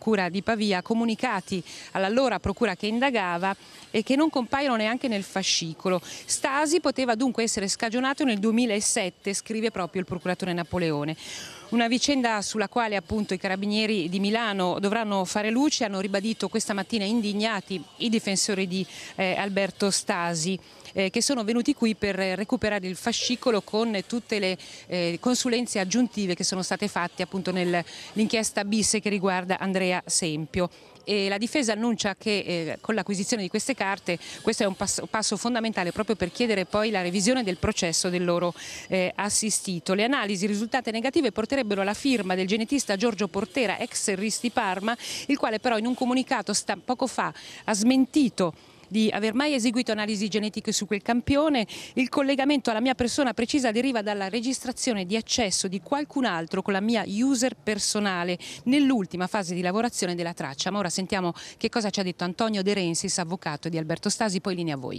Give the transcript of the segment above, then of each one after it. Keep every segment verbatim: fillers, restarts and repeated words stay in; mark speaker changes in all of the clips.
Speaker 1: procura di Pavia, comunicati all'allora procura che indagava e che non compaiono neanche nel fascicolo. Stasi poteva dunque essere scagionato nel duemilasette, scrive proprio il procuratore Napoleone. Una vicenda sulla quale appunto i carabinieri di Milano dovranno fare luce. Hanno ribadito questa mattina indignati i difensori di eh, Alberto Stasi, eh, che sono venuti qui per recuperare il fascicolo con tutte le eh, consulenze aggiuntive che sono state fatte appunto nell'inchiesta bis che riguarda Andrea Sempio. E la difesa annuncia che eh, con l'acquisizione di queste carte questo è un passo, passo fondamentale proprio per chiedere poi la revisione del processo del loro eh, assistito. Le analisi risultate negative porterebbero alla firma del genetista Giorgio Portera, ex Risti Parma, il quale però in un comunicato sta, poco fa ha smentito di aver mai eseguito analisi genetiche su quel campione. Il collegamento alla mia persona precisa deriva dalla registrazione di accesso di qualcun altro con la mia user personale nell'ultima fase di lavorazione della traccia. Ma ora sentiamo che cosa ci ha detto Antonio De Rensis, avvocato di Alberto Stasi, poi linea a voi.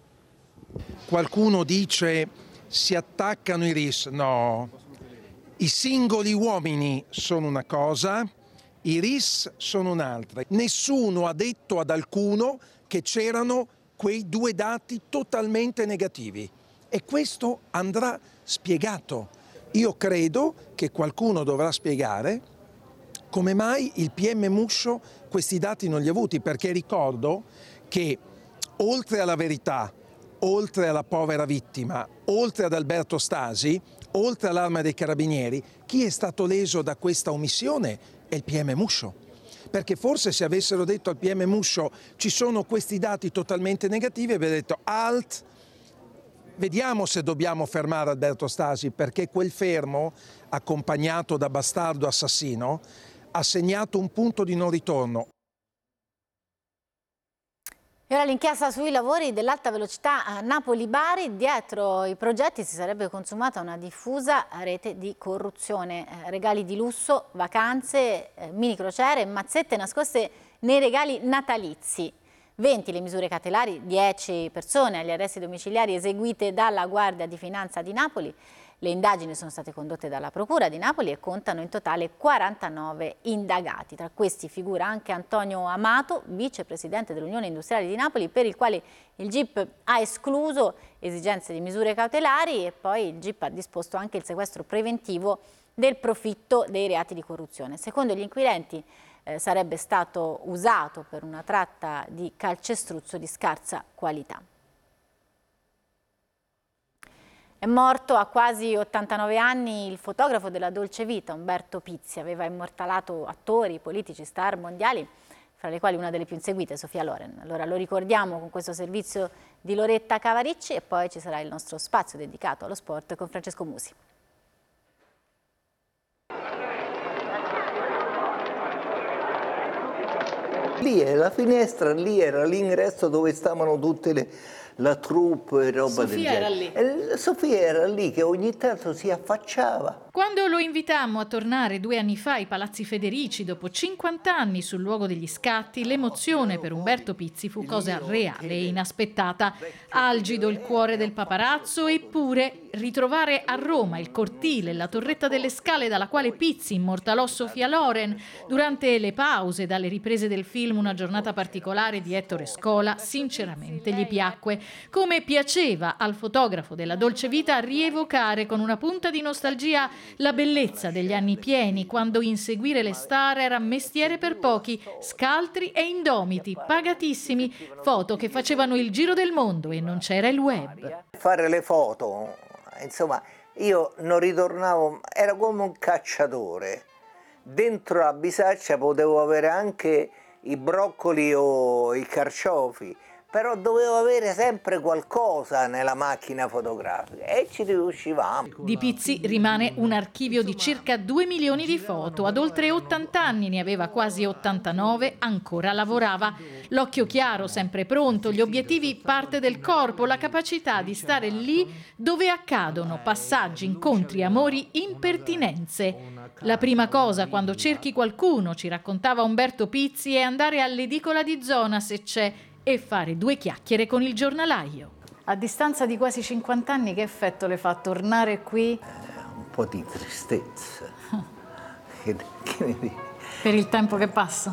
Speaker 2: Qualcuno dice si attaccano i R I S, no, i singoli uomini sono una cosa, i R I S sono un'altra. Nessuno ha detto ad alcuno che c'erano quei due dati totalmente negativi e questo andrà spiegato. Io credo che qualcuno dovrà spiegare come mai il P M Muscio questi dati non li ha avuti, perché ricordo che oltre alla verità, oltre alla povera vittima, oltre ad Alberto Stasi, oltre all'Arma dei Carabinieri, chi è stato leso da questa omissione è il P M Muscio. Perché forse se avessero detto al P M Muscio ci sono questi dati totalmente negativi, avrebbe detto alt, vediamo se dobbiamo fermare Alberto Stasi, perché quel fermo, accompagnato da bastardo assassino, ha segnato un punto di non ritorno.
Speaker 3: E ora l'inchiesta sui lavori dell'alta velocità a Napoli-Bari. Dietro i progetti si sarebbe consumata una diffusa rete di corruzione. Eh, regali di lusso, vacanze, eh, mini crociere, mazzette nascoste nei regali natalizi. venti le misure cautelari, dieci persone agli arresti domiciliari eseguite dalla Guardia di Finanza di Napoli. Le indagini sono state condotte dalla Procura di Napoli e contano in totale quarantanove indagati. Tra questi figura anche Antonio Amato, vicepresidente dell'Unione Industriale di Napoli, per il quale il G I P ha escluso esigenze di misure cautelari e poi il G I P ha disposto anche il sequestro preventivo del profitto dei reati di corruzione. Secondo gli inquirenti eh, sarebbe stato usato per una tratta di calcestruzzo di scarsa qualità. È morto a quasi ottantanove anni il fotografo della dolce vita, Umberto Pizzi. Aveva immortalato attori, politici, star mondiali, fra le quali una delle più inseguite, Sofia Loren. Allora lo ricordiamo con questo servizio di Loretta Cavaricci e poi ci sarà il nostro spazio dedicato allo sport con Francesco Musi.
Speaker 4: Lì è la finestra, lì era l'ingresso dove stavano tutte le... la troupe e roba
Speaker 5: Sofia
Speaker 4: del genere.
Speaker 5: era lì.
Speaker 4: E Sofia era lì che ogni tanto si affacciava.
Speaker 5: Quando lo invitammo a tornare due anni fa ai Palazzi Federici dopo cinquanta anni sul luogo degli scatti, l'emozione per Umberto Pizzi fu cosa reale e inaspettata. Algido il cuore del paparazzo, eppure ritrovare a Roma il cortile, la torretta delle Scale dalla quale Pizzi immortalò Sofia Loren durante le pause dalle riprese del film Una giornata particolare di Ettore Scola, sinceramente gli piacque. Come piaceva al fotografo della dolce vita rievocare con una punta di nostalgia la bellezza degli anni pieni, quando inseguire le star era mestiere per pochi, scaltri e indomiti, pagatissimi, foto che facevano il giro del mondo e non c'era il web.
Speaker 4: Fare le foto, insomma, io non ritornavo, era come un cacciatore. Dentro la bisaccia potevo avere anche i broccoli o i carciofi, però dovevo avere sempre qualcosa nella macchina fotografica e ci riuscivamo.
Speaker 5: Di Pizzi rimane un archivio di circa due milioni di foto. Ad oltre ottanta anni, ne aveva quasi ottantanove, ancora lavorava. L'occhio chiaro, sempre pronto, gli obiettivi parte del corpo, la capacità di stare lì dove accadono passaggi, incontri, amori, impertinenze. La prima cosa quando cerchi qualcuno, ci raccontava Umberto Pizzi, è andare all'edicola di zona se c'è e fare due chiacchiere con il giornalaio. A distanza di quasi cinquanta anni, che effetto le fa tornare qui?
Speaker 4: Eh, un po' di tristezza. che, che ne dico?
Speaker 5: Per il tempo che passa?